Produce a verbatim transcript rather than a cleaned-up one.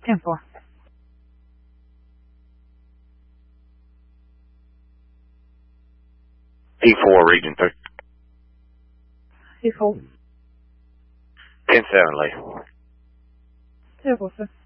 ten four. E four, Region three. E four. ten seven, Lee. ten four, sir.